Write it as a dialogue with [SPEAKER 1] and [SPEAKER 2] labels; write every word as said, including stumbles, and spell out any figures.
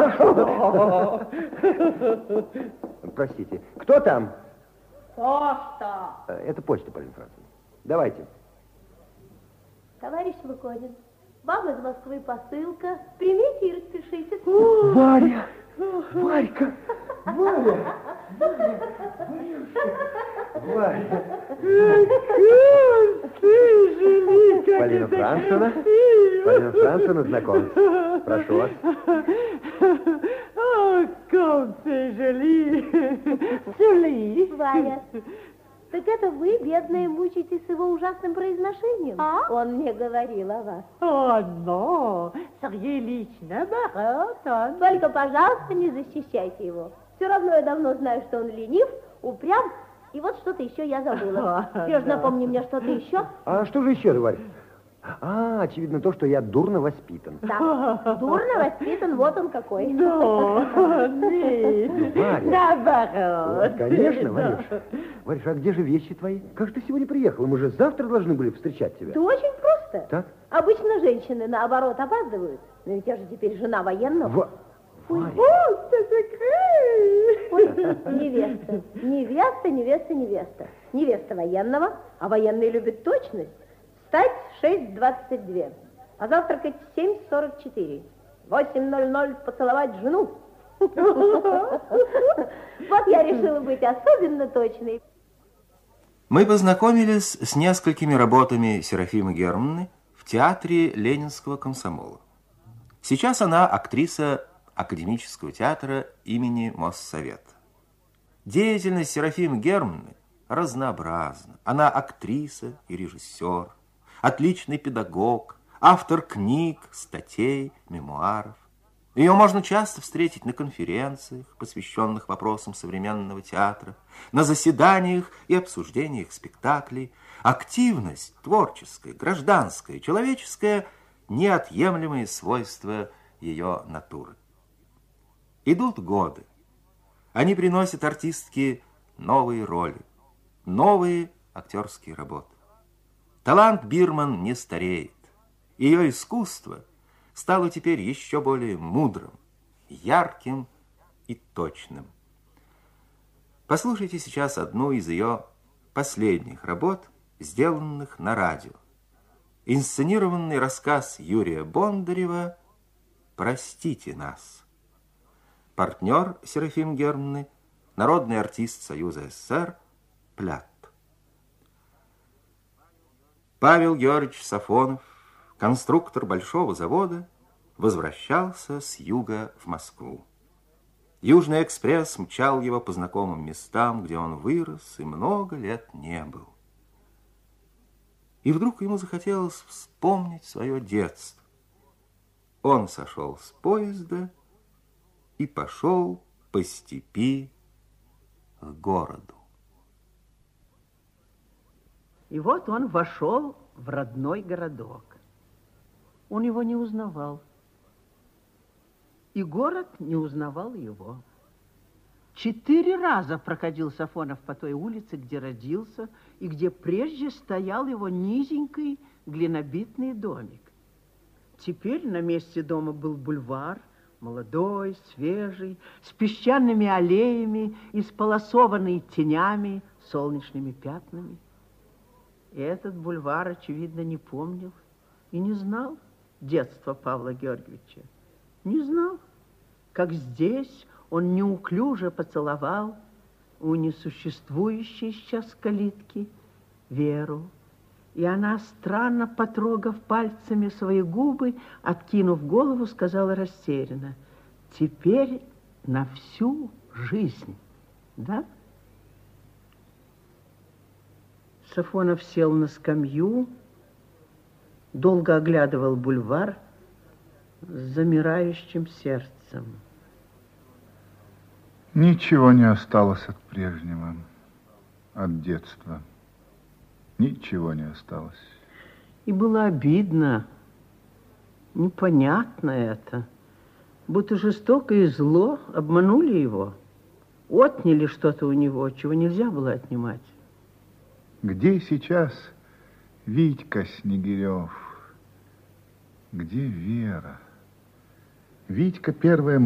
[SPEAKER 1] Простите, кто там?
[SPEAKER 2] Почта.
[SPEAKER 1] Это почта, Полина Францовна. Давайте.
[SPEAKER 2] Товарищ Луконин, вам из Москвы посылка. Примите и распишитесь.
[SPEAKER 1] Варя! Варька! Варя! Варя! Варя! Полина Францовна, Полина Францовна, знакомьтесь. Прошу вас.
[SPEAKER 3] О, comme c'est joli! Жюли!
[SPEAKER 2] Варя, так это вы, бедная, мучаетесь с его ужасным произношением?
[SPEAKER 3] А?
[SPEAKER 2] Он мне говорил о вас.
[SPEAKER 3] О, но, Сергей лично берет он.
[SPEAKER 2] Только, пожалуйста, не защищайте его. Все равно я давно знаю, что он ленив, упрям, и вот что-то еще я забыла. Сереж, напомни мне что-то еще.
[SPEAKER 1] А что же еще, Варя? А, очевидно, то, что я дурно воспитан.
[SPEAKER 2] Да, дурно воспитан, вот он какой.
[SPEAKER 3] Да, нет,
[SPEAKER 1] Варя.
[SPEAKER 3] наоборот.
[SPEAKER 1] Вот, конечно, Варюша. Варюша, а где же вещи твои? Как же ты сегодня приехала? Мы же завтра должны были встречать тебя.
[SPEAKER 2] Да очень просто.
[SPEAKER 1] Так?
[SPEAKER 2] Обычно женщины, наоборот, опаздывают. Но ведь я же теперь жена военного.
[SPEAKER 1] Во... Варя.
[SPEAKER 3] О,
[SPEAKER 2] Ой, невеста, невеста, невеста, невеста. Невеста военного, а военный любит точность. Встать в шесть двадцать два, а завтракать в семь сорок четыре. восемь ноль ноль поцеловать жену. Вот я решила быть особенно точной.
[SPEAKER 4] Мы познакомились с несколькими работами Серафимы Германовны в театре Ленинского комсомола. Сейчас она актриса Академического театра имени Моссовета. Деятельность Серафимы Германовны разнообразна. Она актриса и режиссер, отличный педагог, автор книг, статей, мемуаров. Ее можно часто встретить на конференциях, посвященных вопросам современного театра, на заседаниях и обсуждениях спектаклей. Активность творческая, гражданская, человеческая – неотъемлемые свойства ее натуры. Идут годы. Они приносят артистке новые роли, новые актерские работы. Талант Бирман не стареет. Ее искусство стало теперь еще более мудрым, ярким и точным. Послушайте сейчас одну из ее последних работ, сделанных на радио. Инсценированный рассказ Юрия Бондарева «Простите нас». Партнер Серафим Германовны, народный артист Союза СССР Плят. Павел Георгиевич Сафонов, конструктор большого завода, возвращался с юга в Москву. Южный экспресс мчал его по знакомым местам, где он вырос и много лет не был. И вдруг ему захотелось вспомнить свое детство. Он сошел с поезда и пошел по степи к городу.
[SPEAKER 3] И вот он вошел в родной городок. Он его не узнавал. И город не узнавал его. Четыре раза проходил Сафонов по той улице, где родился, и где прежде стоял его низенький глинобитный домик. Теперь на месте дома был бульвар, молодой, свежий, с песчаными аллеями, исполосованный тенями, солнечными пятнами. И этот бульвар, очевидно, не помнил и не знал детства Павла Георгиевича. Не знал, как здесь он неуклюже поцеловал у несуществующей сейчас калитки Веру. И она, странно потрогав пальцами свои губы, откинув голову, сказала растерянно: «Теперь на всю жизнь, да?» Сафонов сел на скамью, долго оглядывал бульвар с замирающим сердцем.
[SPEAKER 5] Ничего не осталось от прежнего, от детства. Ничего не осталось.
[SPEAKER 3] И было обидно, непонятно это, будто жестоко и зло обманули его, отняли что-то у него, чего нельзя было отнимать.
[SPEAKER 5] Где сейчас Витька Снегирев? Где Вера? Витька первая